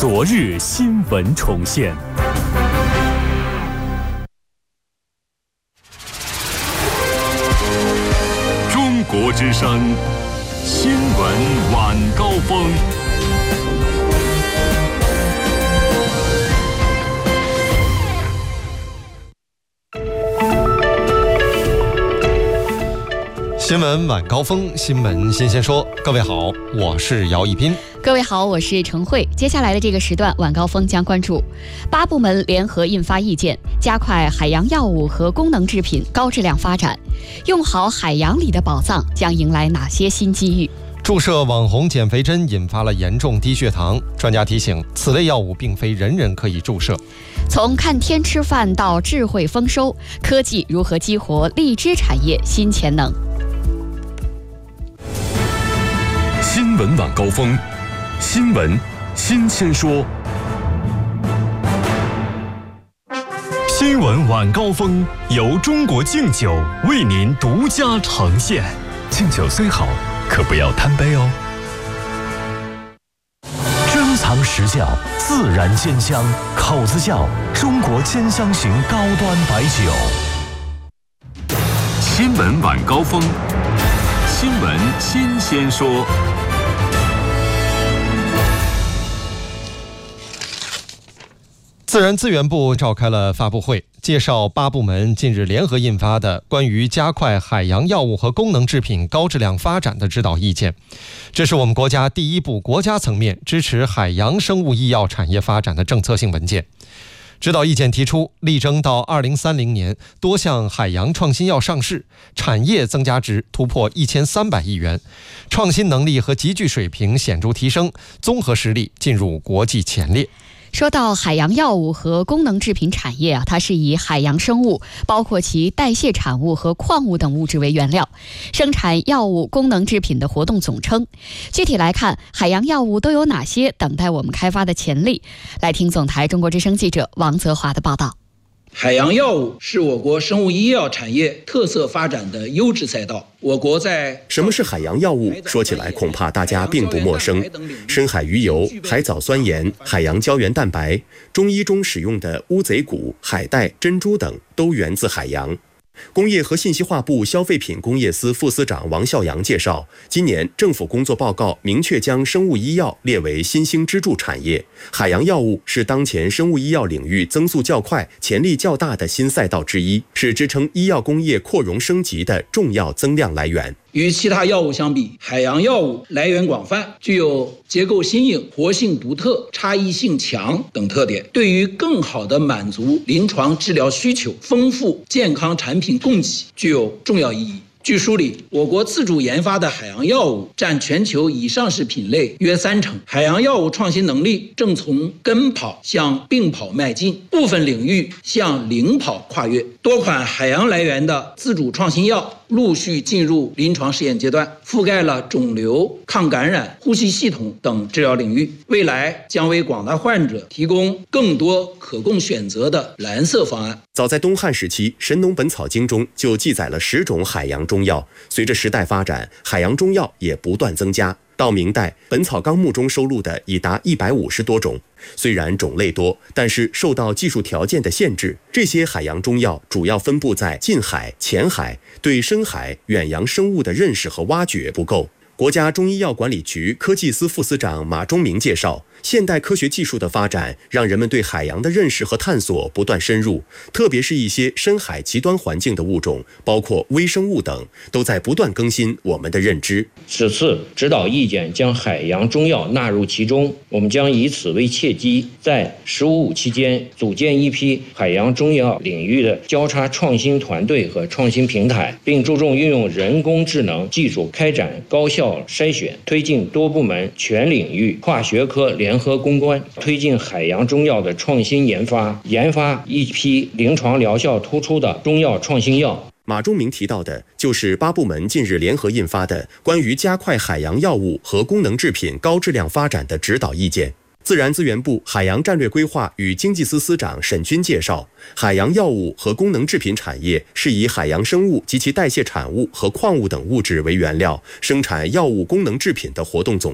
昨日新闻重现。中国之声新闻晚高峰。 新闻晚高峰，新闻新鲜说。各位好，我是姚一斌。 各位好，我是程慧。接下来的这个时段，晚高峰将关注8部门联合印发意见，加快海洋药物和功能制品高质量发展。用好海洋里的宝藏将迎来哪些新机遇？ 注射网红减肥针引发了严重低血糖，专家提醒，此类药物并非人人可以注射。 从看天吃饭到智慧丰收，科技如何激活荔枝产业新潜能？ 新闻晚高峰，新闻新鲜说。新闻晚高峰由中国敬酒为您独家呈现。敬酒虽好，可不要贪杯哦。珍藏实窖，自然鲜香，口子窖中国兼香型高端白酒。新闻晚高峰，新闻新鲜说。 自然资源部召开了发布会，介绍8部门近日联合印发的关于加快海洋药物和功能制品高质量发展的指导意见。这是我们国家第一部国家层面支持海洋生物医药产业发展的政策性文件。指导意见提出，力争到2030年多项海洋创新药上市，产业增加值突破1300亿元，创新能力和集聚水平显著提升，综合实力进入国际前列。 说到海洋药物和功能制品产业它是以海洋生物，包括其代谢产物和矿物等物质为原料，生产药物功能制品的活动总称。具体来看，海洋药物都有哪些等待我们开发的潜力？来听总台中国之声记者王泽华的报道。 海洋药物是我国生物医药产业特色发展的优质赛道。我国在什么是海洋药物？说起来恐怕大家并不陌生。深海鱼油、海藻酸盐、海洋胶原蛋白，中医中使用的乌贼骨、海带、珍珠等都源自海洋。工业和信息化部消费品工业司副司长王孝阳介绍，今年政府工作报告明确将生物医药列为新兴支柱产业，海洋药物是当前生物医药领域增速较快、潜力较大的新赛道之一，是支撑医药工业扩容升级的重要增量来源。 与其他药物相比，海洋药物来源广泛，具有结构新颖、活性独特、差异性强等特点，对于更好地满足临床治疗需求、丰富健康产品供给具有重要意义。据梳理，我国自主研发的海洋药物占全球已上市品类约30%，海洋药物创新能力正从跟跑向并跑迈进，部分领域向领跑跨越。多款海洋来源的自主创新药陆续进入临床试验阶段，覆盖了肿瘤、抗感染、呼吸系统等治疗领域，未来将为广大患者提供更多可供选择的蓝色方案。 早在东汉时期，《神农本草经》中就记载了10种海洋中药，随着时代发展，海洋中药也不断增加。到明代，《本草纲目》中收录的已达150多种。虽然种类多，但是受到技术条件的限制，这些海洋中药主要分布在近海、浅海，对深海、远洋生物的认识和挖掘不够。国家中医药管理局科技司副司长马忠明介绍，现代科学技术的发展让人们对海洋的认识和探索不断深入，特别是一些深海极端环境的物种，包括微生物等，都在不断更新我们的认知。 此次指导意见将海洋中药纳入其中，我们将以此为契机，在15期间组建一批海洋中药领域的交叉创新团队和创新平台，并注重运用人工智能技术开展高效筛选，推进多部门全领域跨学科联合攻关，推进海洋中药的创新研发，研发一批临床疗效突出的中药创新药。 马忠明提到的就是8部门近日联合印发的关于加快海洋药物和功能制品高质量发展的指导意见。自然资源部海洋战略规划与经济司司长沈军介绍，海洋药物和功能制品产业是以海洋生物及其代谢产物和矿物等物质为原料，生产药物功能制品的活动总称。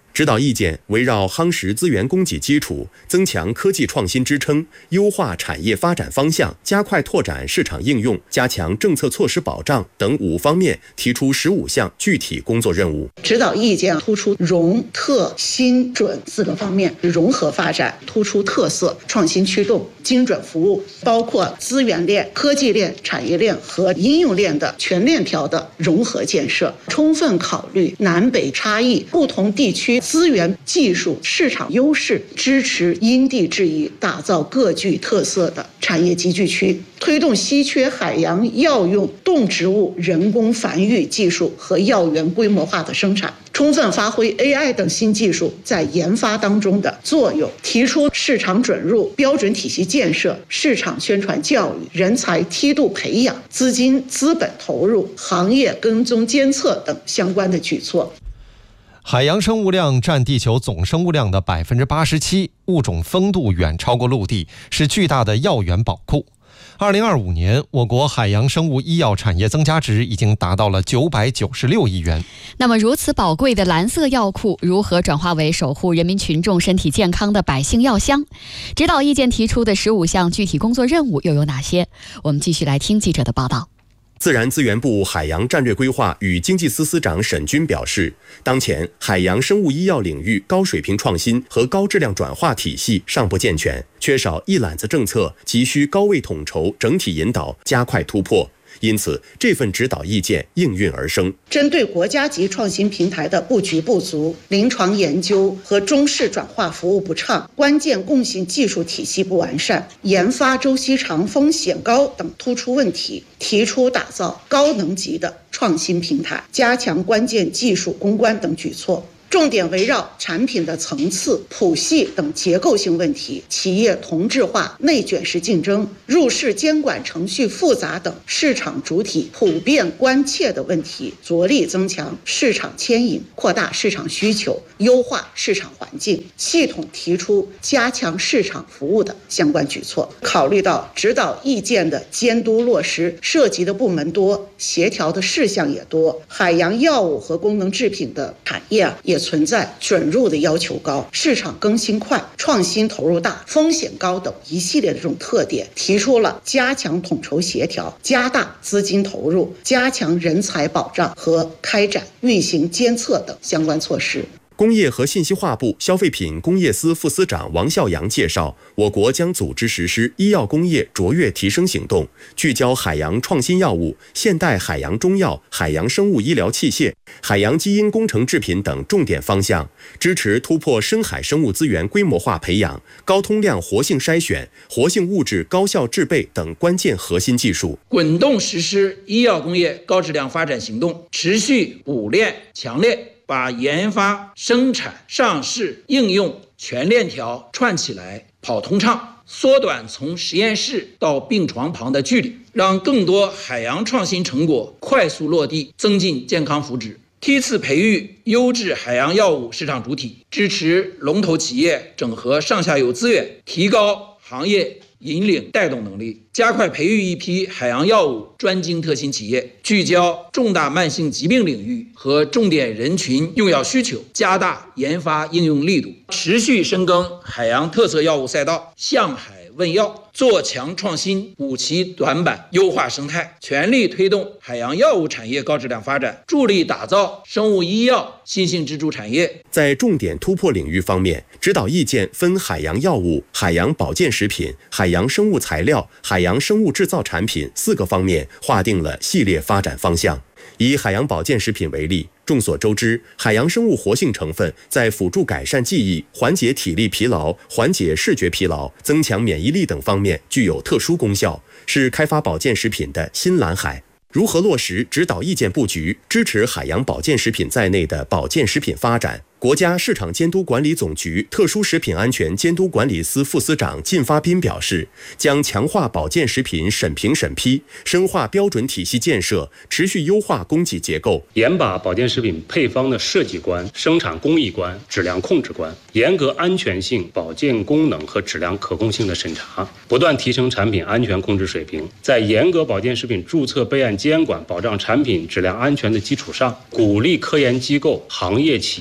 指导意见围绕夯实资源供给基础、增强科技创新支撑、优化产业发展方向、加快拓展市场应用、加强政策措施保障等5方面提出15项具体工作任务。 指导意见突出融、特、新、准4个方面，融合发展，突出特色、创新驱动、精准服务，包括资源链、科技链、产业链和应用链的全链条的融合建设，充分考虑南北差异、不同地区资源、技术、市场优势，支持因地制宜，打造各具特色的产业集聚区，推动稀缺海洋药用动植物人工繁育技术和药源规模化的生产，充分发挥 AI 等新技术在研发当中的作用，提出市场准入、标准体系建设、市场宣传教育、人才梯度培养、资金资本投入、行业跟踪监测等相关的举措。 海洋生物量占地球总生物量的87%，物种丰度远超过陆地，是巨大的药源宝库。2025年，我国海洋生物医药产业增加值已经达到了996亿元。 那么，如此宝贵的蓝色药库，如何转化为守护人民群众身体健康的百姓药箱？指导意见提出的15项具体工作任务又有哪些？我们继续来听记者的报道。 自然资源部海洋战略规划与经济司司长沈军表示，当前海洋生物医药领域高水平创新和高质量转化体系尚不健全，缺少一揽子政策，急需高位统筹、整体引导，加快突破。因此，这份指导意见应运而生。 针对国家级创新平台的布局不足、临床研究和中试转化服务不畅、关键共性技术体系不完善、研发周期长、风险高等突出问题，提出打造高能级的创新平台，加强关键技术攻关等举措。重点围绕产品的层次、谱系等结构性问题，企业同质化、内卷式竞争、入市监管程序复杂等市场主体普遍关切的问题，着力增强市场牵引，扩大市场需求，优化市场环境，系统提出加强市场服务的相关举措。考虑到指导意见的监督落实涉及的部门多，协调的事项也多，海洋药物和功能制品的产业也存在准入的要求高、市场更新快、创新投入大、风险高等一系列的这种特点，提出了加强统筹协调、加大资金投入、加强人才保障和开展运行监测等相关措施。 工业和信息化部消费品工业司副司长王孝阳介绍，我国将组织实施医药工业卓越提升行动，聚焦海洋创新药物、现代海洋中药、海洋生物医疗器械、海洋基因工程制品等重点方向，支持突破深海生物资源规模化培养、高通量活性筛选、活性物质高效制备等关键核心技术， 滚动实施医药工业高质量发展行动，持续补链强链，把研发、生产、上市、应用全链条串起来，跑通畅，缩短从实验室到病床旁的距离，让更多海洋创新成果快速落地，增进健康福祉。梯次培育优质海洋药物市场主体，支持龙头企业整合上下游资源，提高行业引领带动能力，加快培育一批海洋药物专精特新企业，聚焦重大慢性疾病领域和重点人群用药需求，加大研发应用力度，持续深耕海洋特色药物赛道，向海问药，做强创新，补齐短板，优化生态，全力推动海洋药物产业高质量发展，助力打造生物医药新兴支柱产业。 在重点突破领域方面，指导意见分海洋药物、海洋保健食品、海洋生物材料、海洋生物制造产品4个方面划定了系列发展方向。以海洋保健食品为例，众所周知，海洋生物活性成分在辅助改善记忆、缓解体力疲劳、缓解视觉疲劳、增强免疫力等方面具有特殊功效，是开发保健食品的新蓝海。如何落实指导意见布局，支持海洋保健食品在内的保健食品发展？国家市场监督管理总局特殊食品安全监督管理司副司长靳发斌表示，将强化保健食品审评审批，深化标准体系建设，持续优化供给结构， 严把保健食品配方的设计关、生产工艺关、质量控制关，严格安全性、保健功能和质量可控性的审查，不断提升产品安全控制水平。在严格保健食品注册备案监管、保障产品质量安全的基础上，鼓励科研机构、行业企业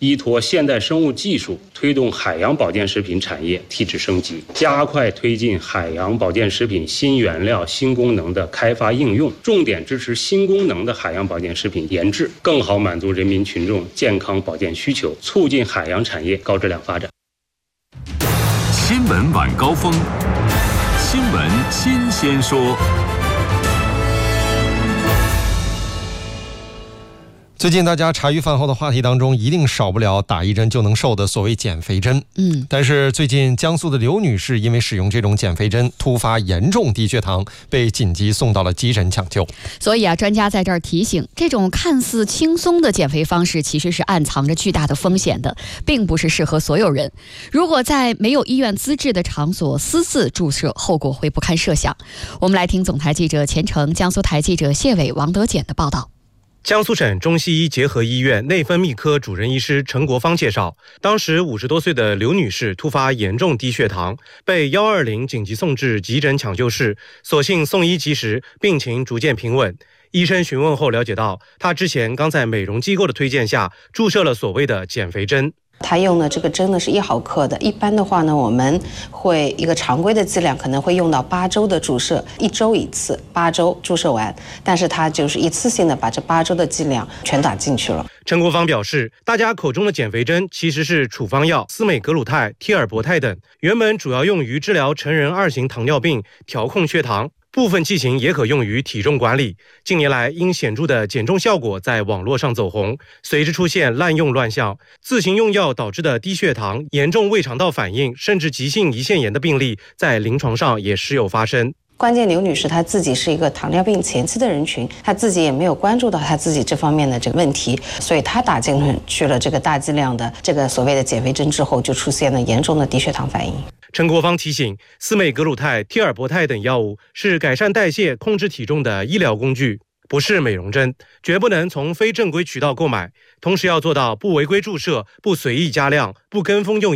依托现代生物技术，推动海洋保健食品产业提质升级，加快推进海洋保健食品新原料、新功能的开发应用，重点支持新功能的海洋保健食品研制，更好满足人民群众健康保健需求，促进海洋产业高质量发展。 新闻晚高峰，新闻新鲜说。 最近大家茶余饭后的话题当中，一定少不了打一针就能瘦的所谓减肥针。但是最近江苏的刘女士因为使用这种减肥针突发严重低血糖，被紧急送到了急诊抢救。 所以专家在这儿提醒，这种看似轻松的减肥方式其实是暗藏着巨大的风险的，并不是适合所有人。如果在没有医院资质的场所私自注射，后果会不堪设想。我们来听总台记者钱程、江苏台记者谢伟、王德简的报道。 江苏省中西医结合医院内分泌科主任医师陈国芳介绍，当时50多岁的刘女士突发严重低血糖，被120紧急送至急诊抢救室，所幸送医及时，病情逐渐平稳。医生询问后了解到，她之前刚在美容机构的推荐下注射了所谓的减肥针。 他用的这个针呢是1毫克的，一般的话呢，我们会一个常规的剂量可能会用到8周的注射，1周一次，8周注射完。但是他就是一次性的把这8周的剂量全打进去了。 陈国芳表示，大家口中的减肥针其实是处方药司美格鲁肽、替尔博肽等，原本主要用于治疗成人2型糖尿病，调控血糖。部分剂型也可用于体重管理。近年来，因显著的减重效果在网络上走红，随之出现滥用乱象，自行用药导致的低血糖、严重胃肠道反应，甚至急性胰腺炎的病例，在临床上也时有发生。 关键刘女士她自己是一个糖尿病前期的人群，她自己也没有关注到她自己这方面的这个问题，所以她打进去了这个大剂量的这个所谓的减肥针之后，就出现了严重的低血糖反应。 陈国芳提醒，司美格鲁肽、替尔博肽等药物是改善代谢、控制体重的医疗工具，不是美容针，绝不能从非正规渠道购买。同时要做到不违规注射、不随意加量、不跟风用